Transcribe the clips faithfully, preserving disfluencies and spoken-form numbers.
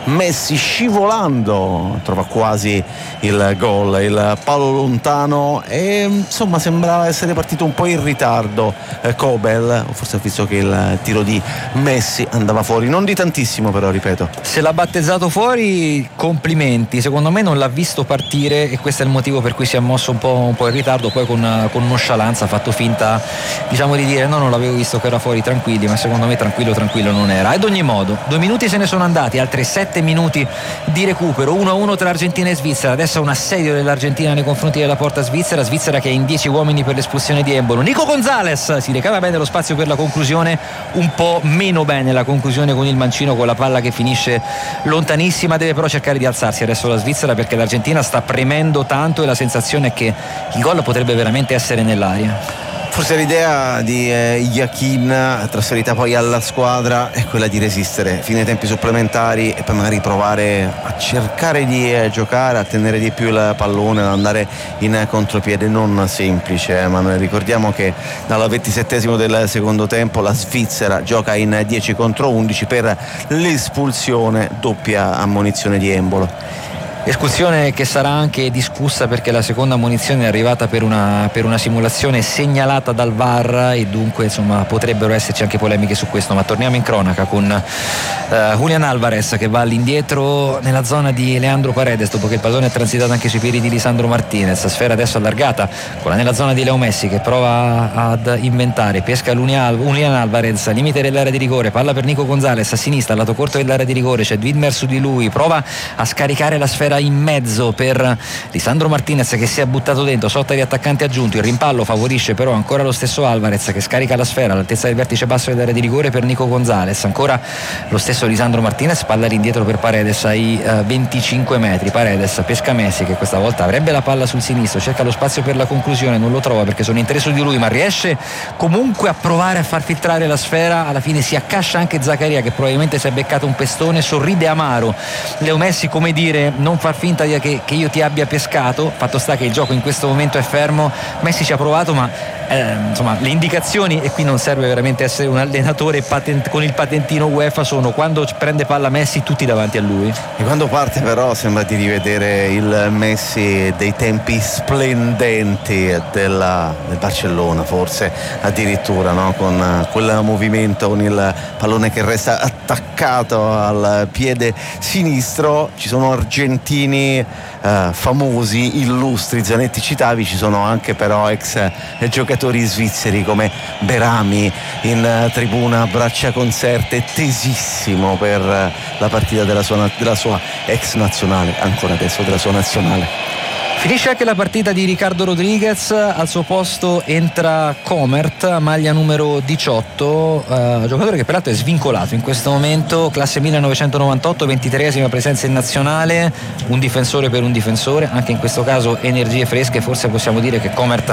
Messi scivolando trova quasi il gol, il palo lontano, e insomma sembrava essere partito un po' in ritardo eh, Kobel, o forse ha visto che il tiro di Messi andava fuori, non di tantissimo però, ripeto. Se l'ha battezzato fuori, complimenti, secondo me non l'ha visto partire e questo è il motivo per cui si è mosso un po', un po' in ritardo, poi con, con nonchalance ha fatto finta, diciamo, di dire no, non l'avevo visto che era fuori, tranquilli, ma secondo me tranquillo tranquillo non era. Ad ogni modo, due minuti se ne sono andati, altri sette minuti di recupero, uno a uno tra Argentina e Svizzera. Adesso un assedio dell'Argentina nei confronti della porta svizzera, Svizzera che è in dieci uomini per l'espulsione di Embolo. Nico Gonzalez si ricava bene lo spazio per la conclusione, un po' meno bene la conclusione con il mancino, con la palla che finisce lontanissima. Deve però cercare di alzarsi adesso la Svizzera, perché l'Argentina sta premendo tanto e la sensazione è che il gol potrebbe veramente essere nell'aria. Forse l'idea di eh, Iachin, trasferita poi alla squadra, è quella di resistere fino ai tempi supplementari e poi magari provare a cercare di eh, giocare, a tenere di più il pallone, ad andare in contropiede. Non semplice, eh, ma ricordiamo che dal ventisettesimo del secondo tempo la Svizzera gioca in dieci contro undici per l'espulsione, doppia ammonizione di Embolo. Espulsione che sarà anche discussa perché la seconda ammonizione è arrivata per una, per una simulazione segnalata dal V A R e dunque insomma potrebbero esserci anche polemiche su questo. Ma torniamo in cronaca con uh, Julián Álvarez che va all'indietro nella zona di Leandro Paredes dopo che il pallone è transitato anche sui piedi di Lisandro Martinez. Sfera adesso allargata, quella nella zona di Leo Messi che prova ad inventare, pesca Julián Álvarez, limite dell'area di rigore, palla per Nico Gonzalez a sinistra, lato corto dell'area di rigore, c'è Widmer su di lui, prova a scaricare la sfera in mezzo per Lisandro Martinez che si è buttato dentro, sorta di attaccante aggiunto, il rimpallo favorisce però ancora lo stesso Alvarez che scarica la sfera all'altezza del vertice basso dell'area di rigore per Nico Gonzalez, ancora lo stesso Lisandro Martinez, palla all'indietro per Paredes ai uh, venticinque metri, Paredes pesca Messi che questa volta avrebbe la palla sul sinistro, cerca lo spazio per la conclusione, non lo trova perché sono in tre su di lui, ma riesce comunque a provare a far filtrare la sfera, alla fine si accascia anche Zaccaria che probabilmente si è beccato un pestone, sorride amaro Leo Messi, come dire non far finta di che, che io ti abbia pescato, fatto sta che il gioco in questo momento è fermo, Messi ci ha provato ma eh, insomma le indicazioni, e qui non serve veramente essere un allenatore patent, con il patentino UEFA, sono quando prende palla Messi tutti davanti a lui, e quando parte però sembra di rivedere il Messi dei tempi splendenti della, del Barcellona, forse addirittura, no? Con quel movimento, con il pallone che resta attaccato al piede sinistro. Ci sono argentini eh, famosi, illustri, Zanetti citavi, ci sono anche però ex eh, giocatori svizzeri come Berami in eh, tribuna, braccia conserte, tesissimo per eh, la partita della sua, della sua ex nazionale, ancora adesso della sua nazionale. Finisce anche la partita di Ricardo Rodriguez, al suo posto entra Comert, maglia numero diciotto, eh, giocatore che peraltro è svincolato in questo momento, classe millenovecentonovantotto, ventitreesima presenza in nazionale, un difensore per un difensore, anche in questo caso energie fresche, forse possiamo dire che Comert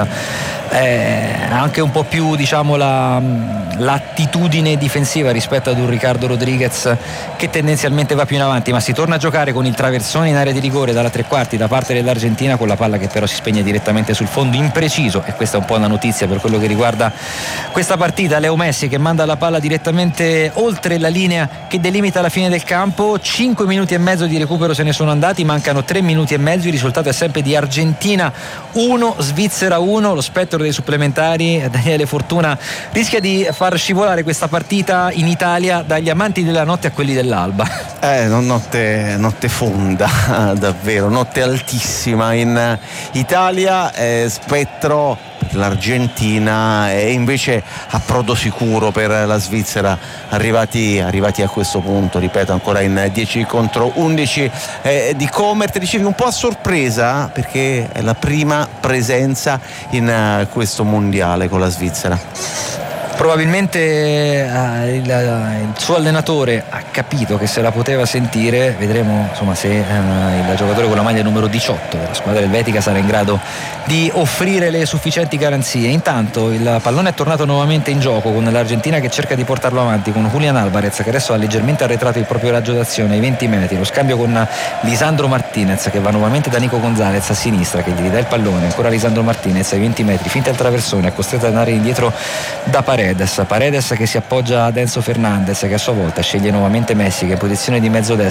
ha anche un po' più, diciamo, la, l'attitudine difensiva rispetto ad un Ricardo Rodriguez che tendenzialmente va più in avanti, ma si torna a giocare con il traversone in area di rigore dalla tre quarti da parte dell'Argentina, con la palla che però si spegne direttamente sul fondo impreciso, e questa è un po' una notizia per quello che riguarda questa partita. Leo Messi che manda la palla direttamente oltre la linea che delimita la fine del campo, cinque minuti e mezzo di recupero se ne sono andati, mancano tre minuti e mezzo, il risultato è sempre di Argentina uno, Svizzera uno, lo spettro dei supplementari, Daniele Fortuna, rischia di far scivolare questa partita in Italia dagli amanti della notte a quelli dell'alba. Eh, notte, notte fonda, davvero, notte altissima in Italia, eh, spettro per l'Argentina e invece approdo sicuro per la Svizzera, arrivati, arrivati a questo punto, ripeto, ancora in dieci contro undici eh, di Comert. Dicevi un po' a sorpresa perché è la prima presenza in uh, questo mondiale con la Svizzera. Probabilmente eh, il, il suo allenatore ha capito che se la poteva sentire, vedremo insomma se eh, il giocatore con la maglia numero diciotto della squadra elvetica sarà in grado di offrire le sufficienti garanzie. Intanto il pallone è tornato nuovamente in gioco con l'Argentina che cerca di portarlo avanti con Julián Álvarez che adesso ha leggermente arretrato il proprio raggio d'azione ai venti metri, lo scambio con Lisandro Martinez che va nuovamente da Nico Gonzalez a sinistra che gli ridà il pallone, ancora Lisandro Martinez ai venti metri, finta il traversone, è costretto ad andare indietro da Paredes. Paredes che si appoggia ad Enzo Fernandez che a sua volta sceglie nuovamente Messi che in posizione di mezzo destro